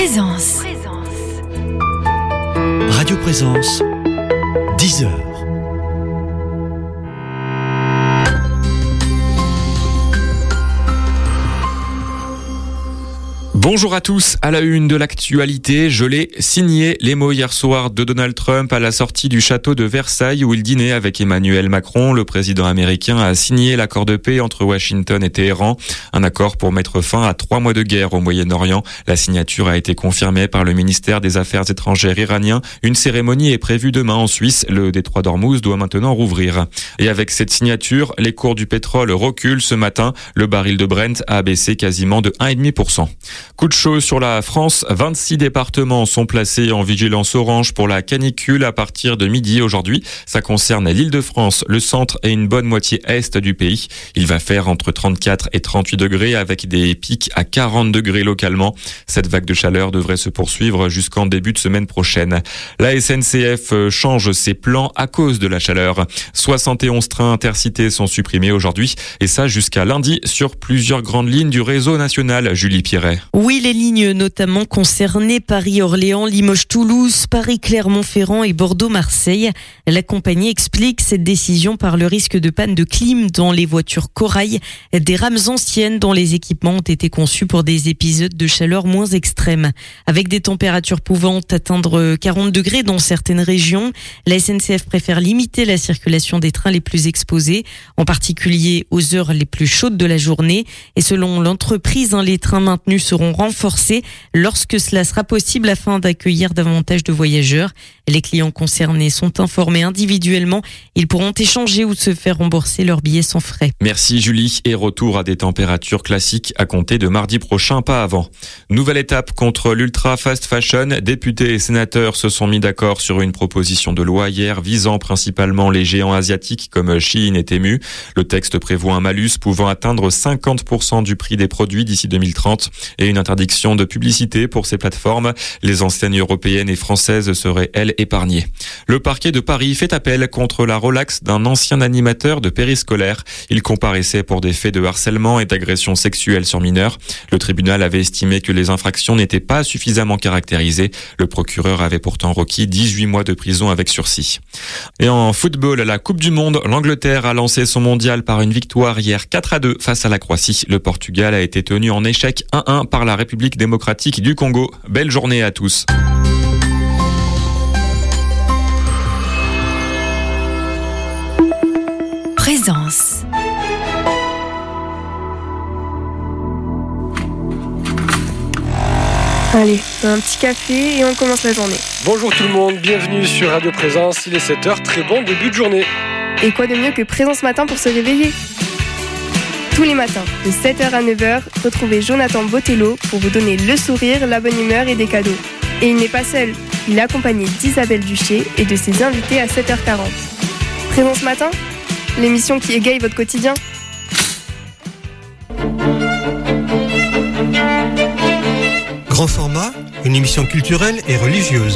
Présence. Radio Présence, 10h. Bonjour à tous, à la une de l'actualité, je l'ai signé les mots hier soir de Donald Trump à la sortie du château de Versailles où il dînait avec Emmanuel Macron. Le président américain a signé l'accord de paix entre Washington et Téhéran, un accord pour mettre fin à 3 mois de guerre au Moyen-Orient. La signature a été confirmée par le ministère des Affaires étrangères iranien. Une cérémonie est prévue demain en Suisse. Le détroit d'Ormuz doit maintenant rouvrir. Et avec cette signature, les cours du pétrole reculent ce matin. Le baril de Brent a baissé quasiment de 1,5%. Coup de chaud sur la France, 26 départements sont placés en vigilance orange pour la canicule à partir de midi aujourd'hui. Ça concerne l'Île-de-France, le centre et une bonne moitié est du pays. Il va faire entre 34 et 38 degrés avec des pics à 40 degrés localement. Cette vague de chaleur devrait se poursuivre jusqu'en début de semaine prochaine. La SNCF change ses plans à cause de la chaleur. 71 trains intercités sont supprimés aujourd'hui et ça jusqu'à lundi sur plusieurs grandes lignes du réseau national. Julie Pierret. Oui, les lignes notamment concernées, Paris-Orléans, Limoges-Toulouse, Paris-Clermont-Ferrand et Bordeaux-Marseille. La compagnie explique cette décision par le risque de panne de clim dans les voitures Corail, des rames anciennes dont les équipements ont été conçus pour des épisodes de chaleur moins extrêmes. Avec des températures pouvant atteindre 40 degrés dans certaines régions, la SNCF préfère limiter la circulation des trains les plus exposés, en particulier aux heures les plus chaudes de la journée. Et selon l'entreprise, les trains maintenus seront renforcés lorsque cela sera possible afin d'accueillir davantage de voyageurs. Les clients concernés sont informés individuellement. Ils pourront échanger ou se faire rembourser leurs billets sans frais. Merci Julie. Et retour à des températures classiques à compter de mardi prochain, pas avant. Nouvelle étape contre l'ultra fast fashion. Députés et sénateurs se sont mis d'accord sur une proposition de loi hier visant principalement les géants asiatiques comme Shein et Temu. Le texte prévoit un malus pouvant atteindre 50% du prix des produits d'ici 2030 et une interdiction de publicité pour ces plateformes. Les enseignes européennes et françaises seraient, elles, épargnées. Le parquet de Paris fait appel contre la relaxe d'un ancien animateur de périscolaire. Il comparaissait pour des faits de harcèlement et d'agression sexuelle sur mineurs. Le tribunal avait estimé que les infractions n'étaient pas suffisamment caractérisées. Le procureur avait pourtant requis 18 mois de prison avec sursis. Et en football, la Coupe du Monde, l'Angleterre a lancé son mondial par une victoire hier 4-2 face à la Croatie. Le Portugal a été tenu en échec 1-1 par la République démocratique du Congo. Belle journée à tous. Présence. Allez, un petit café et on commence la journée. Bonjour tout le monde, bienvenue sur Radio Présence, il est 7h, très bon début de journée. Et quoi de mieux que Présence Matin pour se réveiller ? Tous les matins, de 7h à 9h, retrouvez Jonathan Botello pour vous donner le sourire, la bonne humeur et des cadeaux. Et il n'est pas seul, il est accompagné d'Isabelle Duché et de ses invités à 7h40. Présence Matin, l'émission qui égaye votre quotidien. Grand format, une émission culturelle et religieuse.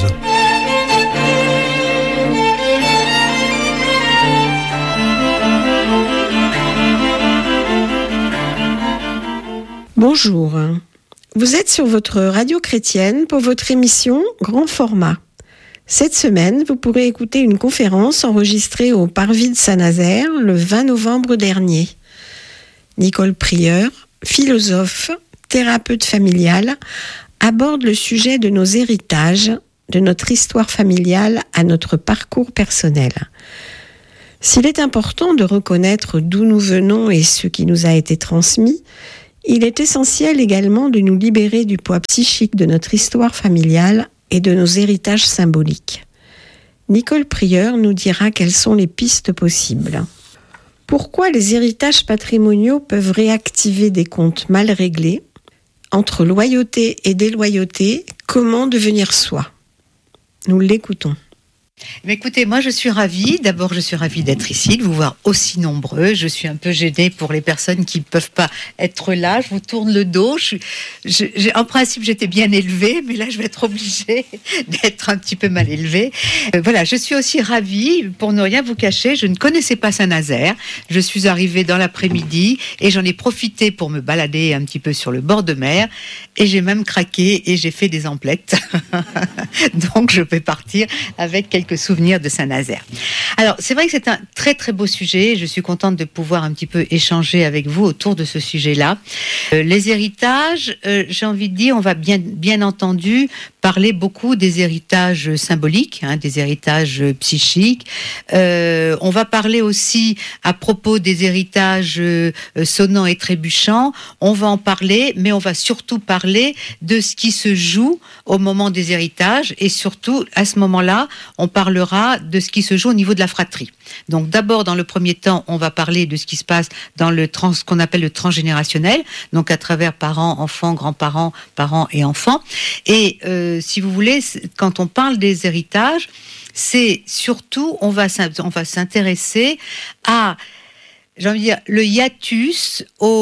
Bonjour, vous êtes sur votre radio chrétienne pour votre émission Grand Format. Cette semaine, vous pourrez écouter une conférence enregistrée au Parvis de Saint-Nazaire le 20 novembre dernier. Nicole Prieur, philosophe, thérapeute familiale, aborde le sujet de nos héritages, de notre histoire familiale à notre parcours personnel. S'il est important de reconnaître d'où nous venons et ce qui nous a été transmis, il est essentiel également de nous libérer du poids psychique de notre histoire familiale et de nos héritages symboliques. Nicole Prieur nous dira quelles sont les pistes possibles. Pourquoi les héritages patrimoniaux peuvent réactiver des comptes mal réglés ? Entre loyauté et déloyauté, comment devenir soi ? Nous l'écoutons. Mais écoutez, moi je suis ravie. D'abord, je suis ravie d'être ici, de vous voir aussi nombreux. Je suis un peu gênée pour les personnes qui ne peuvent pas être là. Je vous tourne le dos. En principe, j'étais bien élevée, mais là, je vais être obligée d'être un petit peu mal élevée. Voilà, je suis aussi ravie, pour ne rien vous cacher, je ne connaissais pas Saint-Nazaire. Je suis arrivée dans l'après-midi et j'en ai profité pour me balader un petit peu sur le bord de mer. Et j'ai même craqué et j'ai fait des emplettes. Donc, je vais partir avec quelques souvenirs de Saint-Nazaire. Alors, c'est vrai que c'est un très très beau sujet. Je suis contente de pouvoir un petit peu échanger avec vous autour de ce sujet-là. Les héritages, j'ai envie de dire, on va bien entendu parler beaucoup des héritages symboliques, des héritages psychiques. On va parler aussi à propos des héritages sonnants et trébuchants. On va en parler, mais on va surtout parler de ce qui se joue au moment des héritages et surtout à ce moment-là, on parlera de ce qui se joue au niveau de la fratrie. Donc d'abord, dans le premier temps, on va parler de ce qui se passe dans ce qu'on appelle le transgénérationnel, donc à travers parents, enfants, grands-parents, parents et enfants. Et si vous voulez, quand on parle des héritages, c'est surtout, on va s'intéresser à, j'ai envie de dire, le hiatus,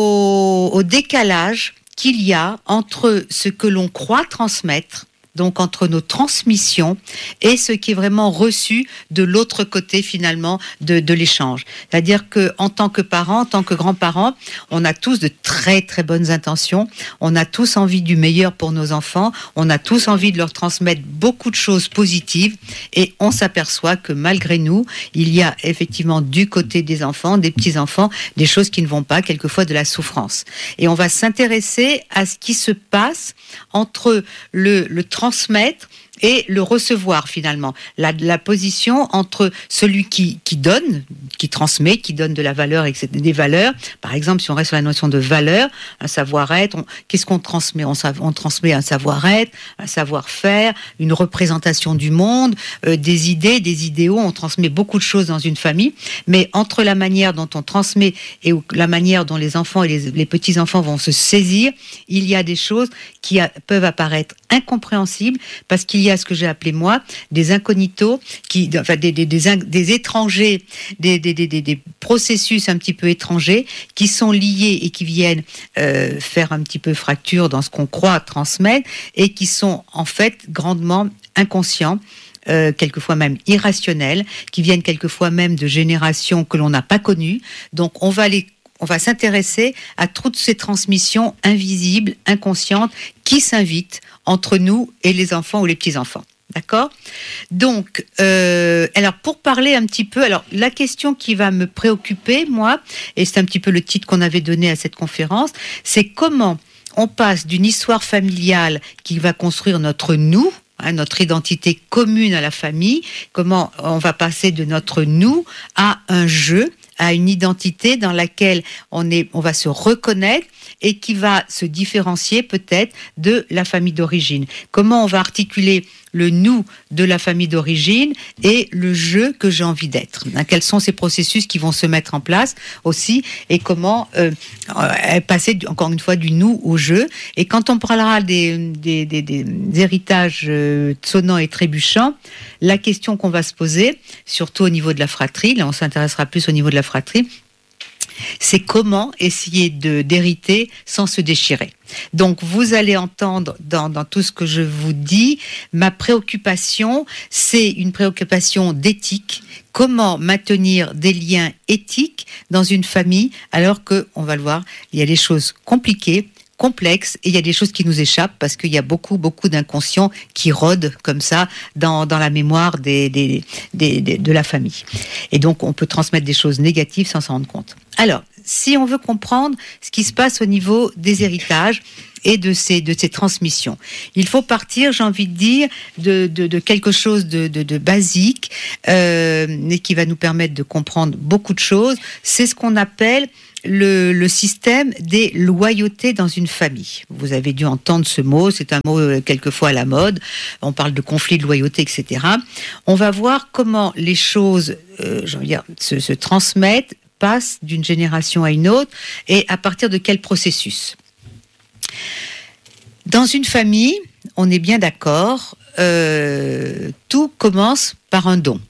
au décalage qu'il y a entre ce que l'on croit transmettre, donc entre nos transmissions et ce qui est vraiment reçu de l'autre côté finalement de l'échange. C'est-à-dire que en tant que parents, en tant que grands-parents, on a tous de très très bonnes intentions, on a tous envie du meilleur pour nos enfants, on a tous envie de leur transmettre beaucoup de choses positives et on s'aperçoit que malgré nous, il y a effectivement du côté des enfants, des petits-enfants, des choses qui ne vont pas, quelquefois de la souffrance. Et on va s'intéresser à ce qui se passe entre le transmettre et le recevoir finalement, la position entre celui qui donne, qui transmet, qui donne de la valeur et des valeurs. Par exemple, si on reste sur la notion de valeur, un savoir-être, qu'est-ce qu'on transmet ? On transmet un savoir-être, un savoir-faire, une représentation du monde, des idées, des idéaux. On transmet beaucoup de choses dans une famille, mais entre la manière dont on transmet et la manière dont les enfants et les petits-enfants vont se saisir, il y a des choses qui peuvent apparaître incompréhensibles parce qu'il y a ce que j'ai appelé moi des incognitos, des étrangers, des processus un petit peu étrangers qui sont liés et qui viennent faire un petit peu fracture dans ce qu'on croit transmettre et qui sont en fait grandement inconscients. Quelquefois même irrationnels, qui viennent quelquefois même de générations que l'on n'a pas connues. Donc on va s'intéresser à toutes ces transmissions invisibles, inconscientes, qui s'invitent entre nous et les enfants ou les petits-enfants. D'accord ? Donc, alors pour parler un petit peu, alors la question qui va me préoccuper, moi, et c'est un petit peu le titre qu'on avait donné à cette conférence, c'est comment on passe d'une histoire familiale qui va construire notre nous, notre identité commune à la famille, comment on va passer de notre nous à un jeu, à une identité dans laquelle on va se reconnaître et qui va se différencier peut-être de la famille d'origine. Comment on va articuler le nous de la famille d'origine et le je que j'ai envie d'être. Quels sont ces processus qui vont se mettre en place aussi et comment passer encore une fois du nous au je. Et quand on parlera des héritages sonnants et trébuchants, la question qu'on va se poser, surtout au niveau de la fratrie, là on s'intéressera plus au niveau de la fratrie, c'est comment essayer d'hériter sans se déchirer. Donc vous allez entendre dans tout ce que je vous dis, ma préoccupation, c'est une préoccupation d'éthique. Comment maintenir des liens éthiques dans une famille alors que, on va le voir, il y a des choses compliquées, complexes, et il y a des choses qui nous échappent parce qu'il y a beaucoup d'inconscients qui rôdent comme ça dans la mémoire de la famille. Et donc on peut transmettre des choses négatives sans s'en rendre compte. Alors, si on veut comprendre ce qui se passe au niveau des héritages et de ces transmissions, il faut partir, j'ai envie de dire, de quelque chose de basique, et qui va nous permettre de comprendre beaucoup de choses. C'est ce qu'on appelle le système des loyautés dans une famille. Vous avez dû entendre ce mot, c'est un mot quelquefois à la mode, on parle de conflit de loyauté, etc. On va voir comment les choses se transmettent, passent d'une génération à une autre, et à partir de quel processus. Dans une famille, on est bien d'accord, tout commence par un don.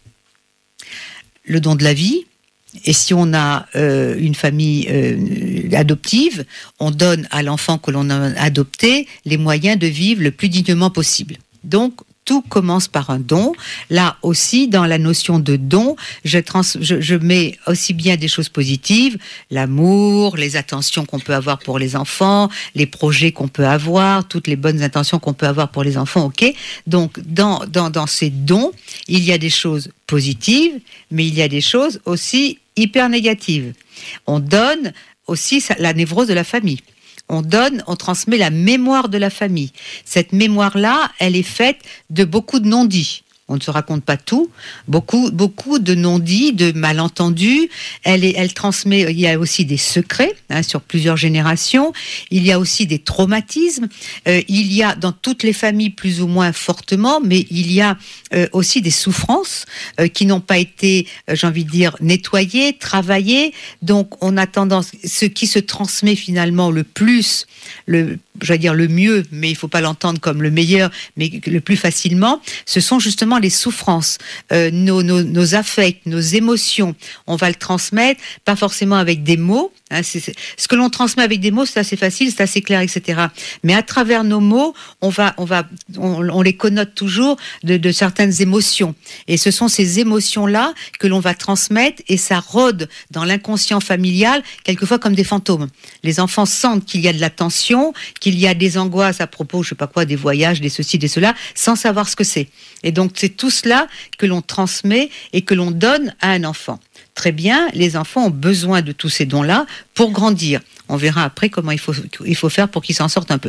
Le don de la vie. Et si on a une famille adoptive, on donne à l'enfant que l'on a adopté les moyens de vivre le plus dignement possible. Donc, tout commence par un don. Là aussi, dans la notion de don, je mets aussi bien des choses positives, l'amour, les attentions qu'on peut avoir pour les enfants, les projets qu'on peut avoir, toutes les bonnes intentions qu'on peut avoir pour les enfants, ok. Donc, dans ces dons, il y a des choses positives, mais il y a des choses aussi hyper négatives. On donne aussi la névrose de la famille. On transmet la mémoire de la famille. Cette mémoire-là, elle est faite de beaucoup de non-dits. On ne se raconte pas tout. Beaucoup de non-dits, de malentendus. Elle transmet. Il y a aussi des secrets sur plusieurs générations. Il y a aussi des traumatismes. Il y a dans toutes les familles plus ou moins fortement, mais il y a aussi des souffrances qui n'ont pas été, j'ai envie de dire, nettoyées, travaillées. Donc on a tendance, ce qui se transmet finalement le plus, le mieux, mais il faut pas l'entendre comme le meilleur, mais le plus facilement, ce sont justement les souffrances, nos affects, nos émotions. On va le transmettre, pas forcément avec des mots. Ce que l'on transmet avec des mots, c'est assez facile, c'est assez clair, etc. Mais à travers nos mots, on les connote toujours de certaines émotions. Et ce sont ces émotions-là que l'on va transmettre, et ça rôde dans l'inconscient familial, quelquefois comme des fantômes. Les enfants sentent qu'il y a de la tension, qu'il y a des angoisses à propos, je sais pas quoi, des voyages, des ceci, des cela, sans savoir ce que c'est. Et donc c'est tout cela que l'on transmet et que l'on donne à un enfant. Très bien, les enfants ont besoin de tous ces dons-là pour grandir. On verra après comment il faut faire pour qu'ils s'en sortent un peu.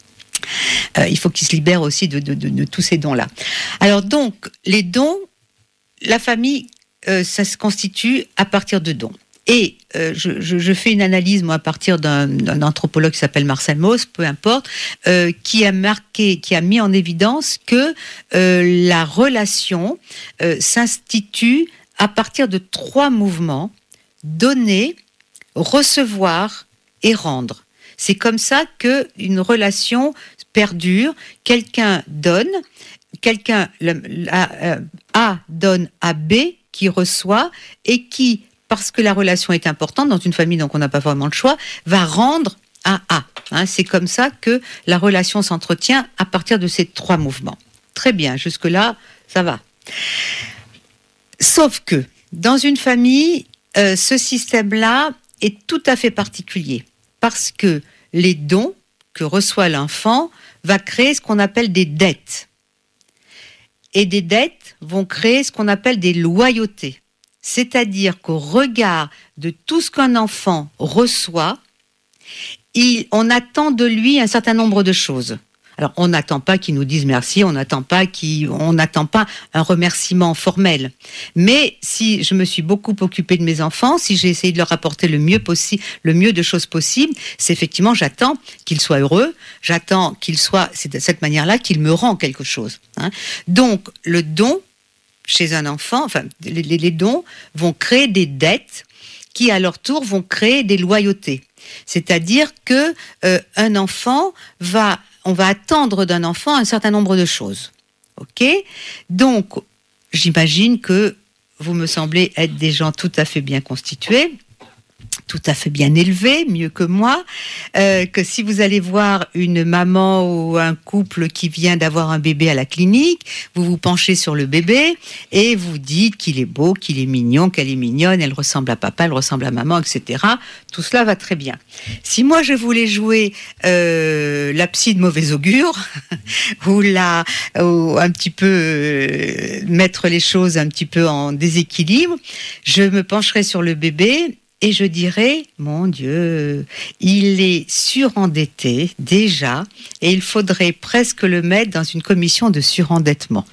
Il faut qu'ils se libèrent aussi de tous ces dons-là. Alors donc, les dons, la famille, ça se constitue à partir de dons. Et je fais une analyse, moi, à partir d'un anthropologue qui s'appelle Marcel Mauss, peu importe, qui a mis en évidence que la relation s'institue à partir de 3 mouvements: donner, recevoir et rendre. C'est comme ça qu'une relation perdure. Quelqu'un donne, quelqu'un A donne à B qui reçoit, et qui, parce que la relation est importante dans une famille, donc on n'a pas vraiment le choix, va rendre à A. C'est comme ça que la relation s'entretient à partir de ces 3 mouvements. Très bien, jusque-là, ça va. Sauf que, dans une famille, ce système-là est tout à fait particulier, parce que les dons que reçoit l'enfant va créer ce qu'on appelle des dettes. Et des dettes vont créer ce qu'on appelle des loyautés. C'est-à-dire qu'au regard de tout ce qu'un enfant reçoit, on attend de lui un certain nombre de choses. Alors, on n'attend pas qu'il nous dise merci, on n'attend pas un remerciement formel. Mais si je me suis beaucoup occupée de mes enfants, si j'ai essayé de leur apporter le mieux de choses possibles, c'est effectivement, j'attends qu'ils soient heureux, j'attends c'est de cette manière-là qu'il me rend quelque chose. Donc, le don, chez un enfant, les dons vont créer des dettes qui, à leur tour, vont créer des loyautés. C'est-à-dire que un enfant on va attendre d'un enfant un certain nombre de choses. Ok ? Donc, j'imagine que vous me semblez être des gens tout à fait bien constitués, tout à fait bien élevés, mieux que moi, que si vous allez voir une maman ou un couple qui vient d'avoir un bébé à la clinique, vous vous penchez sur le bébé et vous dites qu'il est beau, qu'il est mignon, qu'elle est mignonne, elle ressemble à papa, elle ressemble à maman, etc. Tout cela va très bien. Si moi je voulais jouer la psy de mauvais augure ou un petit peu mettre les choses un petit peu en déséquilibre, je me pencherais sur le bébé et je dirais, mon Dieu, il est surendetté déjà, et il faudrait presque le mettre dans une commission de surendettement.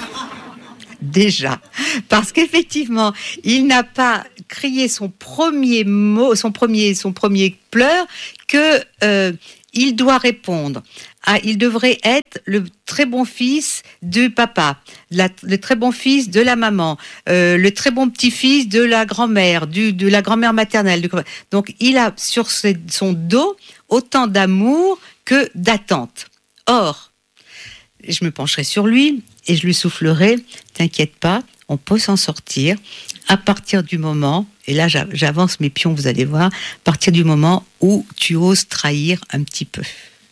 Déjà. Parce qu'effectivement, il n'a pas crié son premier mot, son premier pleur, il doit répondre. Il devrait être le très bon fils du papa, le très bon fils de la maman, le très bon petit-fils de la grand-mère, de la grand-mère maternelle. Donc, il a sur son dos autant d'amour que d'attente. Or, je me pencherai sur lui et je lui soufflerai, t'inquiète pas, on peut s'en sortir à partir du moment, et là j'avance mes pions, vous allez voir, à partir du moment où tu oses trahir un petit peu.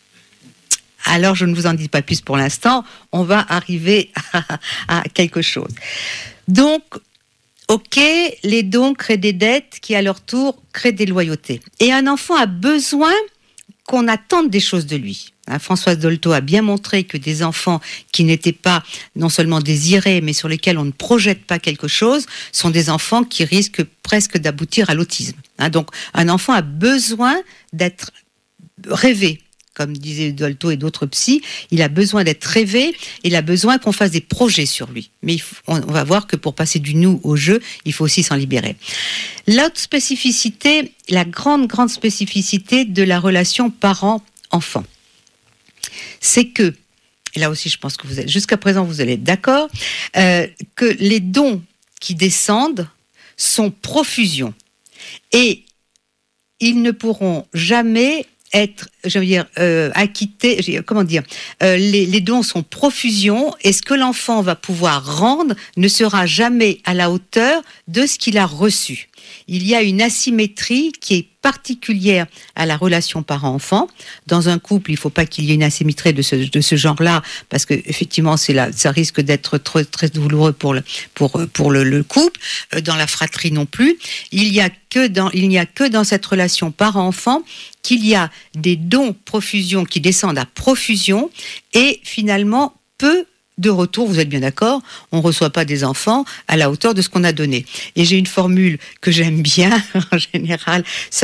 Alors je ne vous en dis pas plus pour l'instant, on va arriver à quelque chose. Donc, ok, les dons créent des dettes qui à leur tour créent des loyautés. Et un enfant a besoin qu'on attende des choses de lui. Françoise Dolto a bien montré que des enfants qui n'étaient pas non seulement désirés, mais sur lesquels on ne projette pas quelque chose, sont des enfants qui risquent presque d'aboutir à l'autisme. Donc, un enfant a besoin d'être rêvé. Comme disait Dolto et d'autres psys, il a besoin d'être rêvé, il a besoin qu'on fasse des projets sur lui. Mais on va voir que pour passer du nous au jeu, il faut aussi s'en libérer. L'autre spécificité, la grande spécificité de la relation parent-enfant, c'est que, et là aussi je pense que jusqu'à présent vous allez être d'accord, que les dons qui descendent sont profusion. Et ils ne pourront jamais être, acquittés, les dons sont profusion et ce que l'enfant va pouvoir rendre ne sera jamais à la hauteur de ce qu'il a reçu. Il y a une asymétrie qui est particulière à la relation parent-enfant. Dans un couple, il ne faut pas qu'il y ait une asymétrie de ce genre-là, parce que effectivement, ça risque d'être très douloureux pour le couple. Dans la fratrie non plus. Il n'y a que dans cette relation parent-enfant qu'il y a des dons profusion qui descendent à profusion et finalement peu de retour, vous êtes bien d'accord, on ne reçoit pas des enfants à la hauteur de ce qu'on a donné. Et j'ai une formule que j'aime bien, en général,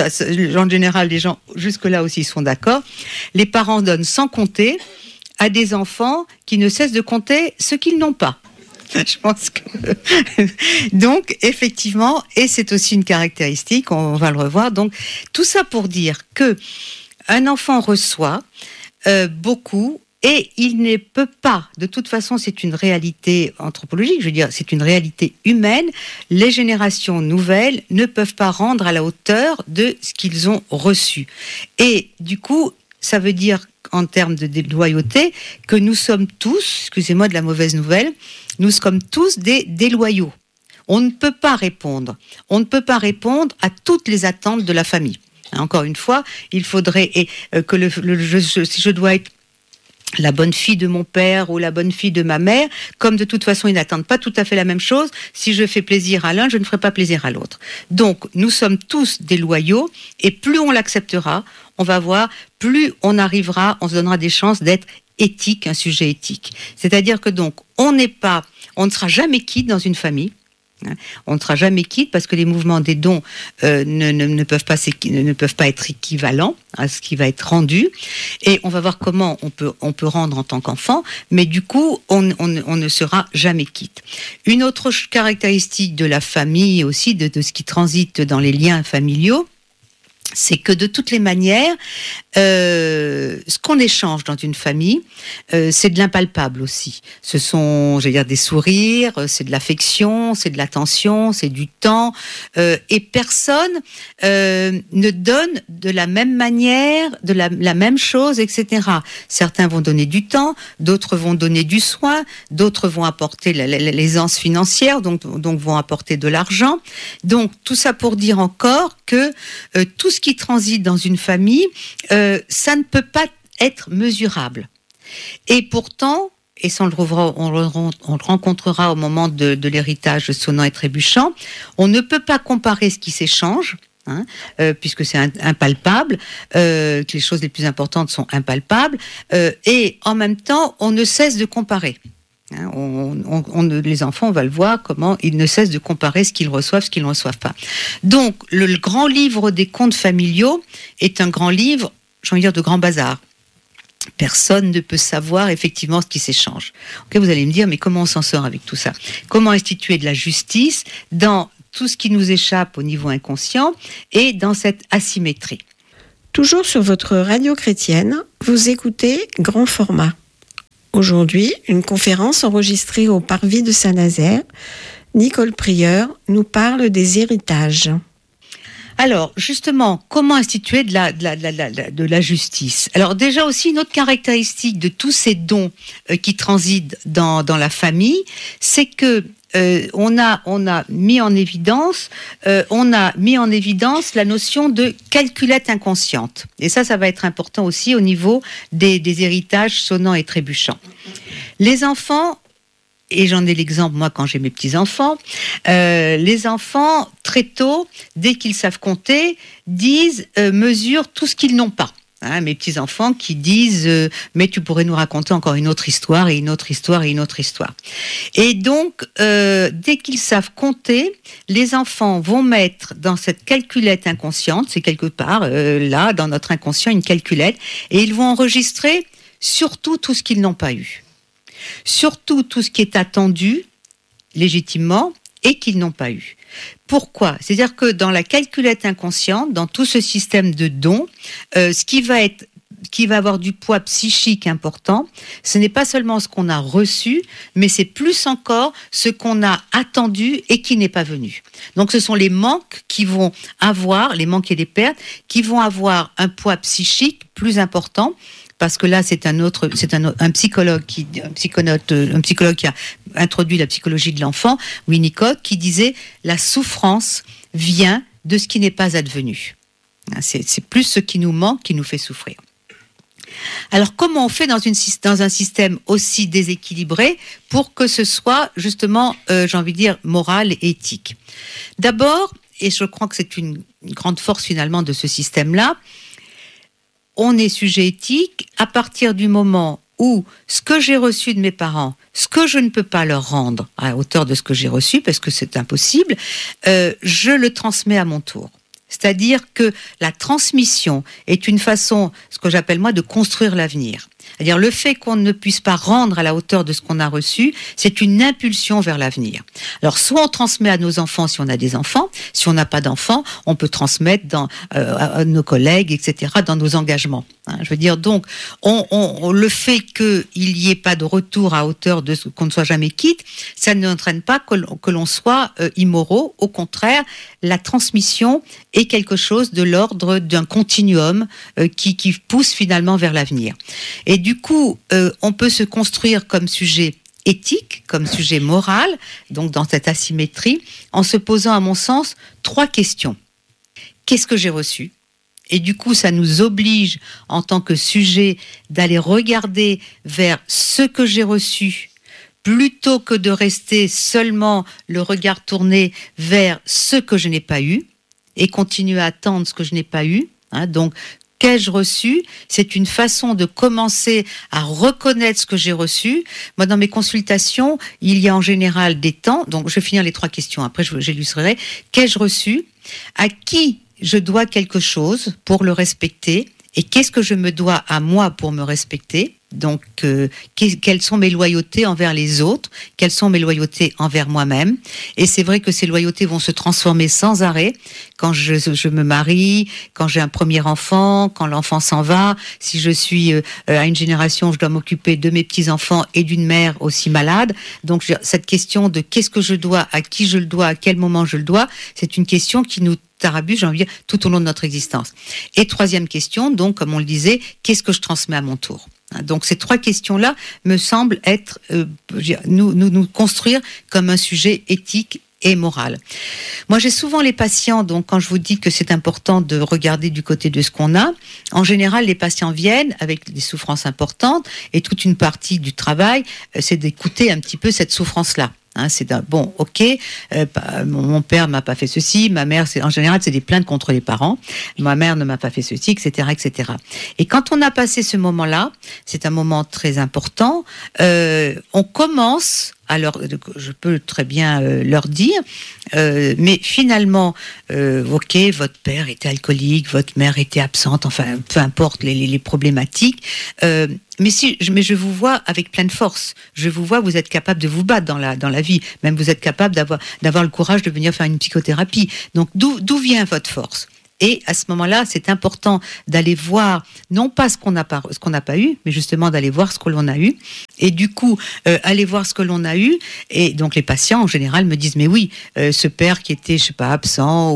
les gens jusque-là aussi sont d'accord. Les parents donnent sans compter à des enfants qui ne cessent de compter ce qu'ils n'ont pas. Je pense que... Donc, effectivement, et c'est aussi une caractéristique, on va le revoir. Donc, tout ça pour dire que un enfant reçoit beaucoup. Et il ne peut pas, de toute façon, c'est une réalité anthropologique, je veux dire, c'est une réalité humaine. Les générations nouvelles ne peuvent pas rendre à la hauteur de ce qu'ils ont reçu. Et du coup, ça veut dire, en termes de loyauté, que nous sommes tous, excusez-moi de la mauvaise nouvelle, nous sommes tous des déloyaux. On ne peut pas répondre. On ne peut pas répondre à toutes les attentes de la famille. Encore une fois, il faudrait que si je dois être la bonne fille de mon père ou la bonne fille de ma mère, comme de toute façon ils n'attendent pas tout à fait la même chose, si je fais plaisir à l'un, je ne ferai pas plaisir à l'autre. Donc nous sommes tous des loyaux et plus on l'acceptera, on va voir, plus on se donnera des chances d'être éthique, un sujet éthique. C'est-à-dire que donc on ne sera jamais quitte dans une famille. On ne sera jamais quitte parce que les mouvements des dons ne peuvent pas être équivalents à ce qui va être rendu. Et on va voir comment on peut rendre en tant qu'enfant, mais du coup, on ne sera jamais quitte. Une autre caractéristique de la famille aussi, de ce qui transite dans les liens familiaux, c'est que de toutes les manières, ce qu'on échange dans une famille, c'est de l'impalpable aussi. Ce sont, des sourires, c'est de l'affection, c'est de l'attention, c'est du temps, et personne ne donne de la même manière, de la même chose, etc. Certains vont donner du temps, d'autres vont donner du soin, d'autres vont apporter l'aisance financière, donc vont apporter de l'argent. Donc tout ça pour dire encore que tout ce qui transite dans une famille, ça ne peut pas être mesurable. Et pourtant, et ça on le rencontrera au moment de l'héritage sonnant et trébuchant, on ne peut pas comparer ce qui s'échange, puisque c'est impalpable, que les choses les plus importantes sont impalpables, et en même temps, on ne cesse de comparer. Les enfants, on va le voir, comment ils ne cessent de comparer ce qu'ils reçoivent, ce qu'ils ne reçoivent pas. Donc, le grand livre des contes familiaux est un grand livre, j'ai envie de dire, de grand bazar. Personne ne peut savoir effectivement ce qui s'échange. Okay, vous allez me dire, mais comment on s'en sort avec tout ça ? Comment instituer de la justice dans tout ce qui nous échappe au niveau inconscient et dans cette asymétrie ? Toujours sur votre radio chrétienne, vous écoutez Grand Format. Aujourd'hui, une conférence enregistrée au Parvis de Saint-Nazaire. Nicole Prieur nous parle des héritages. Alors, justement, comment instituer de la justice? Alors, déjà aussi, une autre caractéristique de tous ces dons qui transitent dans la famille, c'est que on a mis en évidence la notion de calculette inconsciente. Et ça va être important aussi au niveau des héritages sonnants et trébuchants. Les enfants, et j'en ai l'exemple, moi, quand j'ai mes petits-enfants, les enfants, très tôt, dès qu'ils savent compter, mesurent tout ce qu'ils n'ont pas. Mes petits-enfants qui disent mais tu pourrais nous raconter encore une autre histoire et une autre histoire et une autre histoire. Et donc, dès qu'ils savent compter, les enfants vont mettre dans cette calculette inconsciente, c'est quelque part là, dans notre inconscient, une calculette, et ils vont enregistrer surtout tout ce qu'ils n'ont pas eu. Surtout tout ce qui est attendu légitimement et qu'ils n'ont pas eu. Pourquoi ? C'est-à-dire que dans la calculette inconsciente, dans tout ce système de dons, ce qui va avoir du poids psychique important, ce n'est pas seulement ce qu'on a reçu, mais c'est plus encore ce qu'on a attendu et qui n'est pas venu. Donc ce sont les manques qui vont avoir, les manques et les pertes, qui vont avoir un poids psychique plus important. Parce que là, c'est un psychologue qui a introduit la psychologie de l'enfant, Winnicott, qui disait la souffrance vient de ce qui n'est pas advenu. C'est plus ce qui nous manque qui nous fait souffrir. Alors, comment on fait dans un système aussi déséquilibré pour que ce soit justement, j'ai envie de dire, moral et éthique ? D'abord, et je crois que c'est une grande force finalement de ce système-là, on est sujet éthique à partir du moment où ce que j'ai reçu de mes parents, ce que je ne peux pas leur rendre à hauteur de ce que j'ai reçu, parce que c'est impossible, je le transmets à mon tour. C'est-à-dire que la transmission est une façon, ce que j'appelle moi, de construire l'avenir. C'est-à-dire le fait qu'on ne puisse pas rendre à la hauteur de ce qu'on a reçu, c'est une impulsion vers l'avenir. Alors soit on transmet à nos enfants si on a des enfants, si on n'a pas d'enfants, on peut transmettre à nos collègues, etc., dans nos engagements. Je veux dire, donc, le fait qu'il n'y ait pas de retour à hauteur de ce qu'on ne soit jamais quitte, ça n'entraîne pas que l'on soit immoraux. Au contraire, la transmission est quelque chose de l'ordre d'un continuum qui pousse finalement vers l'avenir. Et du coup, on peut se construire comme sujet éthique, comme sujet moral, donc dans cette asymétrie, en se posant, à mon sens, 3 questions. Qu'est-ce que j'ai reçu ? Et du coup, ça nous oblige, en tant que sujet, d'aller regarder vers ce que j'ai reçu, plutôt que de rester seulement le regard tourné vers ce que je n'ai pas eu, et continuer à attendre ce que je n'ai pas eu. Donc, qu'ai-je reçu ? C'est une façon de commencer à reconnaître ce que j'ai reçu. Moi, dans mes consultations, il y a en général des temps, donc je vais finir les 3 questions, après j'illustrerai. Qu'ai-je reçu ? À qui je dois quelque chose pour le respecter ? Et qu'est-ce que je me dois à moi pour me respecter ? Donc, quelles sont mes loyautés envers les autres ? Quelles sont mes loyautés envers moi-même ? Et c'est vrai que ces loyautés vont se transformer sans arrêt quand je me marie, quand j'ai un premier enfant, quand l'enfant s'en va. Si je suis à une génération où je dois m'occuper de mes petits-enfants et d'une mère aussi malade. Donc, cette question de qu'est-ce que je dois, à qui je le dois, à quel moment je le dois, c'est une question qui nous tarabue, j'ai envie de dire, tout au long de notre existence. Et 3e question, donc, comme on le disait, qu'est-ce que je transmets à mon tour ? Donc ces 3 questions-là me semblent être nous construire comme un sujet éthique et moral. Moi, j'ai souvent les patients, donc quand je vous dis que c'est important de regarder du côté de ce qu'on a, en général, les patients viennent avec des souffrances importantes et toute une partie du travail, c'est d'écouter un petit peu cette souffrance-là. C'est bon, ok, mon père m'a pas fait ceci, ma mère, en général, c'est des plaintes contre les parents. Ma mère ne m'a pas fait ceci, etc., etc. Et quand on a passé ce moment-là, c'est un moment très important. On commence. Alors, je peux très bien leur dire, mais finalement, ok, votre père était alcoolique, votre mère était absente, enfin, peu importe les problématiques. Mais je vous vois avec pleine force. Je vous vois, vous êtes capable de vous battre dans la vie. Même vous êtes capable d'avoir le courage de venir faire une psychothérapie. Donc, d'où vient votre force ? Et à ce moment-là, c'est important d'aller voir, non pas ce qu'on n'a pas eu, mais justement d'aller voir ce que l'on a eu. Et du coup, aller voir ce que l'on a eu. Et donc les patients, en général, me disent, mais oui, ce père qui était, je sais pas, absent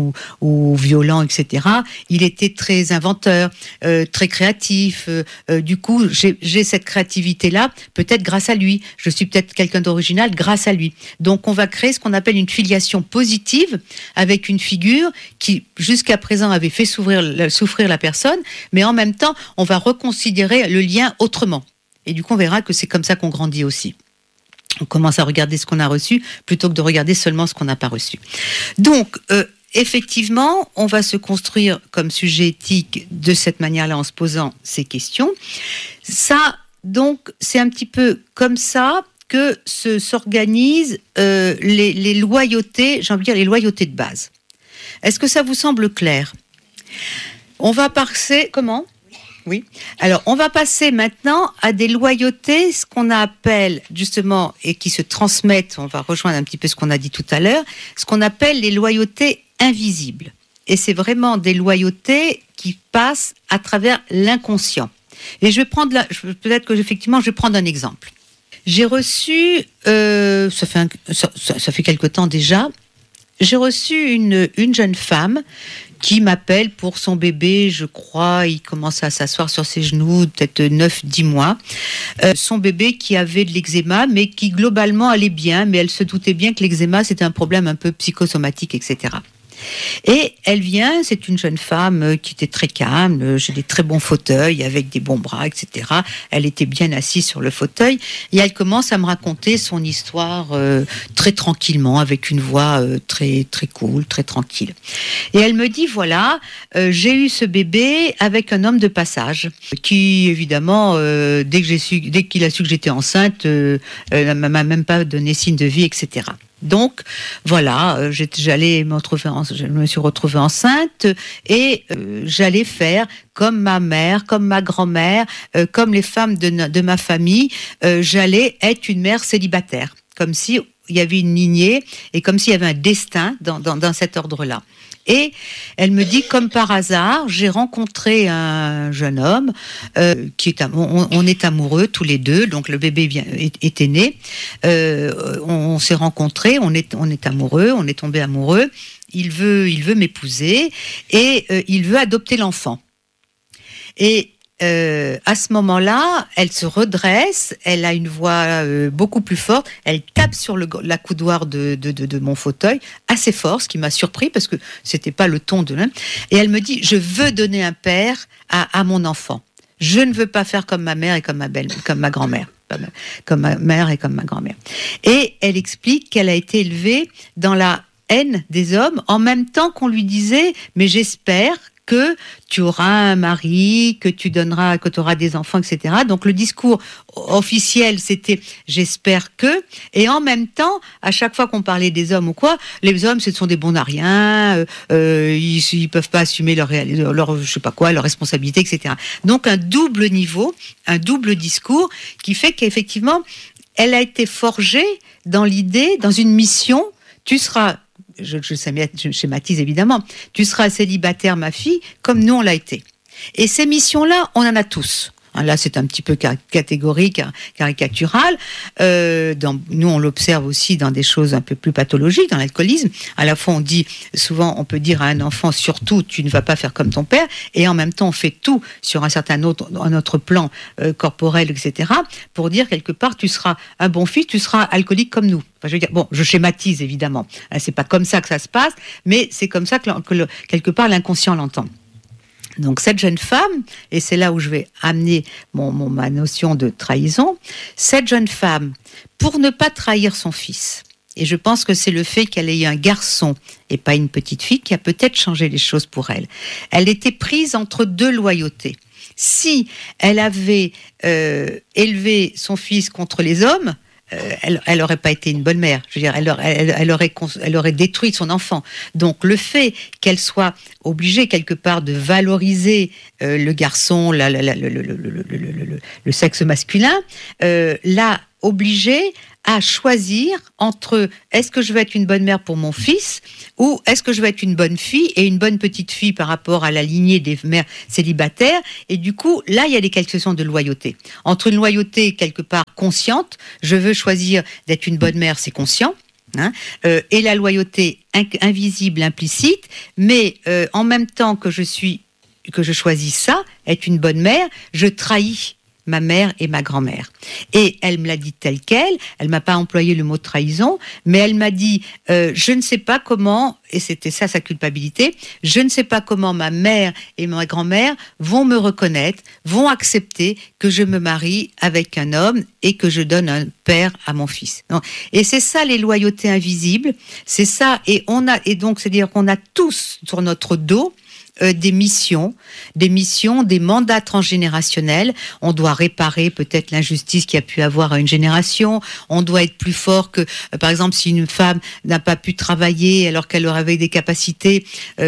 ou violent, etc., il était très inventeur, très créatif. Du coup, j'ai cette créativité-là, peut-être grâce à lui. Je suis peut-être quelqu'un d'original grâce à lui. Donc on va créer ce qu'on appelle une filiation positive avec une figure qui, jusqu'à présent, avait fait souffrir la personne, mais en même temps, on va reconsidérer le lien autrement. Et du coup, on verra que c'est comme ça qu'on grandit aussi. On commence à regarder ce qu'on a reçu plutôt que de regarder seulement ce qu'on n'a pas reçu. Donc, effectivement, on va se construire comme sujet éthique de cette manière-là en se posant ces questions. Ça, donc, c'est un petit peu comme ça que s'organisent les loyautés, j'ai envie de dire les loyautés de base. Est-ce que ça vous semble clair ? On va passer, comment ? Oui. Alors, on va passer maintenant à des loyautés, ce qu'on appelle justement, et qui se transmettent, on va rejoindre un petit peu ce qu'on a dit tout à l'heure, ce qu'on appelle les loyautés invisibles. Et c'est vraiment des loyautés qui passent à travers l'inconscient. Et je vais prendre peut-être que effectivement, je vais prendre un exemple. J'ai reçu, ça fait quelque temps déjà, j'ai reçu une jeune femme qui m'appelle pour son bébé, je crois, il commence à s'asseoir sur ses genoux, peut-être 9-10 mois. Son bébé qui avait de l'eczéma, mais qui globalement allait bien, mais elle se doutait bien que l'eczéma, c'était un problème un peu psychosomatique, etc. Et elle vient, c'est une jeune femme qui était très calme, j'ai des très bons fauteuils avec des bons bras, etc. Elle était bien assise sur le fauteuil et elle commence à me raconter son histoire très tranquillement, avec une voix très, très cool, très tranquille. Et elle me dit, voilà, j'ai eu ce bébé avec un homme de passage qui, évidemment, dès qu'il a su que j'étais enceinte, m'a même pas donné signe de vie, etc. Donc voilà, je me suis retrouvée enceinte et j'allais faire comme ma mère, comme ma grand-mère, comme les femmes de ma famille, j'allais être une mère célibataire, comme si il y avait une lignée et comme s'il y avait un destin dans cet ordre-là. Et elle me dit, comme par hasard, j'ai rencontré un jeune homme on est amoureux tous les deux, donc le bébé était né. On s'est rencontrés, on est amoureux, on est tombé amoureux. Il veut m'épouser et il veut adopter l'enfant. Et à ce moment-là, elle se redresse, elle a une voix beaucoup plus forte, elle tape sur l'accoudoir de mon fauteuil assez fort, ce qui m'a surpris parce que c'était pas le ton de l'un. Et elle me dit, je veux donner un père à mon enfant. Je ne veux pas faire comme ma mère et comme ma grand-mère. Comme ma mère et comme ma grand-mère. Et elle explique qu'elle a été élevée dans la haine des hommes en même temps qu'on lui disait, mais j'espère que tu auras un mari, que tu auras des enfants, etc. Donc le discours officiel, c'était « j'espère que », et en même temps, à chaque fois qu'on parlait des hommes ou quoi, les hommes, ce sont des bons à rien, ils peuvent pas assumer leur je sais pas quoi, leur responsabilité, etc. Donc un double niveau, un double discours qui fait qu'effectivement, elle a été forgée dans l'idée, dans une mission, tu seras... Je schématise évidemment, tu seras célibataire, ma fille, comme nous on l'a été. Et ces missions-là, on en a tous. Là, c'est un petit peu catégorique, caricatural. Nous, on l'observe aussi dans des choses un peu plus pathologiques, dans l'alcoolisme. À la fois, on peut dire à un enfant, surtout, tu ne vas pas faire comme ton père, et en même temps, on fait tout sur un autre plan corporel, etc., pour dire quelque part, tu seras un bon fils, tu seras alcoolique comme nous. Enfin, je veux dire, bon, je schématise évidemment. C'est pas comme ça que ça se passe, mais c'est comme ça que quelque part l'inconscient l'entend. Donc cette jeune femme, et c'est là où je vais amener ma notion de trahison, cette jeune femme, pour ne pas trahir son fils, et je pense que c'est le fait qu'elle ait eu un garçon et pas une petite fille qui a peut-être changé les choses pour elle. Elle était prise entre deux loyautés. Si elle avait élevé son fils contre les hommes, elle aurait pas été une bonne mère. Je veux dire, elle aurait détruit son enfant. Donc, le fait qu'elle soit obligée quelque part de valoriser le garçon, le sexe masculin, l'a obligée à choisir entre est-ce que je veux être une bonne mère pour mon fils ou est-ce que je veux être une bonne fille et une bonne petite fille par rapport à la lignée des mères célibataires. Et du coup, là, il y a des questions de loyauté. Entre une loyauté quelque part consciente, je veux choisir d'être une bonne mère, c'est conscient. Et la loyauté invisible, implicite, mais en même temps que je choisis ça, être une bonne mère, je trahis ma mère et ma grand-mère. Et elle me l'a dit telle quelle, elle m'a pas employé le mot trahison, mais elle m'a dit, je ne sais pas comment, et c'était ça sa culpabilité, je ne sais pas comment ma mère et ma grand-mère vont me reconnaître, vont accepter que je me marie avec un homme et que je donne un père à mon fils. Et c'est ça les loyautés invisibles, c'est ça, et donc c'est-à-dire qu'on a tous sur notre dos des missions, des mandats transgénérationnels. On doit réparer peut-être l'injustice qu'il y a pu avoir à une génération. On doit être plus fort que, par exemple, si une femme n'a pas pu travailler alors qu'elle avait des capacités.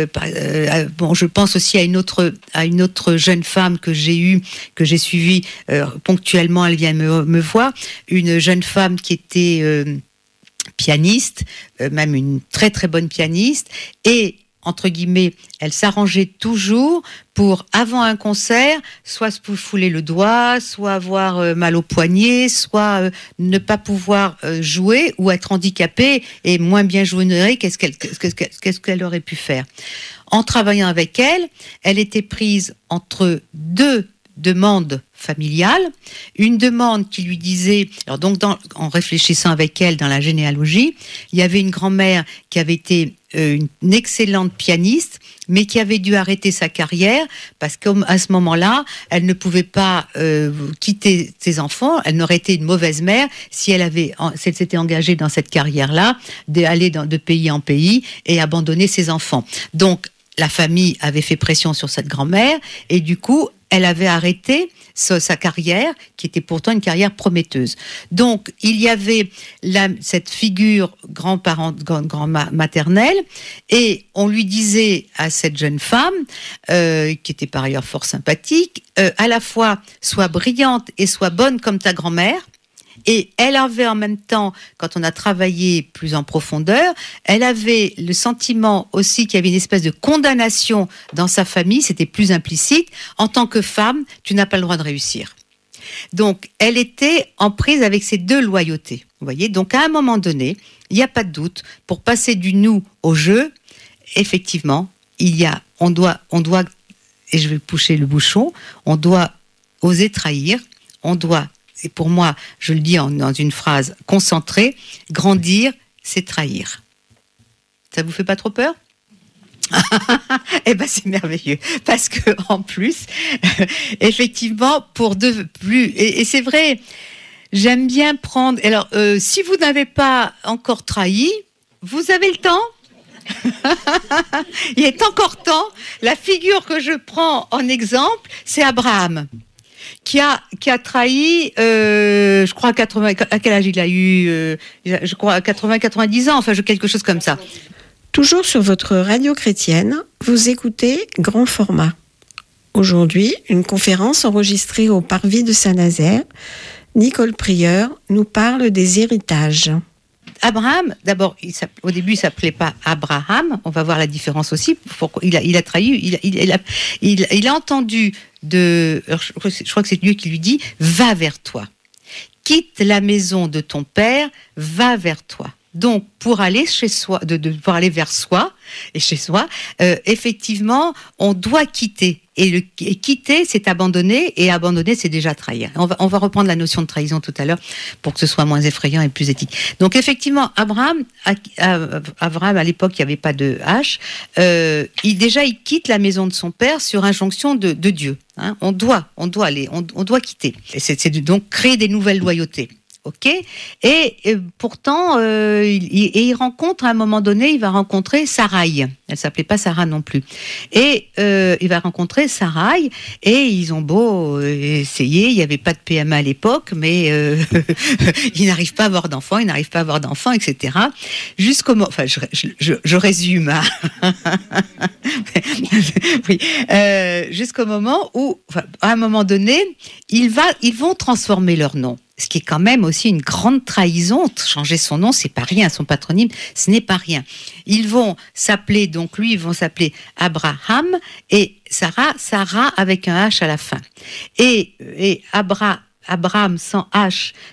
Je pense aussi à une autre jeune femme que j'ai suivie ponctuellement. Elle vient me voir. Une jeune femme qui était pianiste, même une très très bonne pianiste, et entre guillemets, elle s'arrangeait toujours pour, avant un concert, soit se fouler le doigt, soit avoir mal au poignet, soit ne pas pouvoir jouer ou être handicapée et moins bien jouer. Qu'est-ce qu'elle aurait pu faire ? En travaillant avec elle, elle était prise entre deux demande familiale, une demande qui lui disait, alors donc en réfléchissant avec elle dans la généalogie, il y avait une grand-mère qui avait été une excellente pianiste, mais qui avait dû arrêter sa carrière parce qu'à ce moment-là, elle ne pouvait pas quitter ses enfants. Elle n'aurait été une mauvaise mère si elle s'était engagée dans cette carrière-là, d'aller de pays en pays et abandonner ses enfants. Donc, la famille avait fait pression sur cette grand-mère et du coup, elle avait arrêté sa carrière, qui était pourtant une carrière prometteuse. Donc, il y avait cette figure grand-maternelle, et on lui disait à cette jeune femme, qui était par ailleurs fort sympathique, à la fois, sois brillante et sois bonne comme ta grand-mère. Et elle avait en même temps, quand on a travaillé plus en profondeur, elle avait le sentiment aussi qu'il y avait une espèce de condamnation dans sa famille, c'était plus implicite. En tant que femme, tu n'as pas le droit de réussir. Donc, elle était en prise avec ces deux loyautés. Vous voyez, donc à un moment donné, il n'y a pas de doute, pour passer du nous au je, effectivement, on doit, et je vais pousser le bouchon, on doit oser trahir, on doit. Et pour moi, je le dis dans une phrase concentrée, grandir, c'est trahir. Ça vous fait pas trop peur ? Eh ben c'est merveilleux, parce que en plus, effectivement, et c'est vrai, j'aime bien prendre. Alors, si vous n'avez pas encore trahi, vous avez le temps. Il est encore temps. La figure que je prends en exemple, c'est Abraham. Qui a trahi, je crois à quel âge il a eu, je crois à 90 ans, enfin quelque chose comme ça. Toujours sur votre radio chrétienne, vous écoutez Grand Format. Aujourd'hui, une conférence enregistrée au Parvis de Saint-Nazaire. Nicole Prieur nous parle des héritages. Abraham, d'abord, au début, il s'appelait pas Abraham. On va voir la différence aussi. Il a trahi. Il a entendu je crois que c'est Dieu qui lui dit, va vers toi. Quitte la maison de ton père, va vers toi. Donc, pour aller chez soi, pour aller vers soi et chez soi, effectivement, on doit quitter. Et quitter, c'est abandonner, et abandonner, c'est déjà trahir. On va reprendre la notion de trahison tout à l'heure pour que ce soit moins effrayant et plus éthique. Donc, effectivement, Abraham, à l'époque, il n'y avait pas de H. Il quitte la maison de son père sur injonction de Dieu. Hein. On doit quitter. Et c'est donc créer des nouvelles loyautés. Ok, et pourtant, il rencontre à un moment donné, il va rencontrer Sarai. Elle s'appelait pas Sarah non plus. Et il va rencontrer Sarai, et ils ont beau essayer. Il n'y avait pas de PMA à l'époque, mais ils n'arrivent pas à avoir d'enfants, etc. Jusqu'au moment, enfin, je résume. Hein. Oui, jusqu'au moment où, à un moment donné, ils vont transformer leur nom. ce qui est quand même aussi une grande trahison. Changer son nom, c'est pas rien. Son patronyme, ce n'est pas rien. Ils vont s'appeler, donc lui, ils vont s'appeler Abraham et Sarah avec un H à la fin. Et Abraham sans H,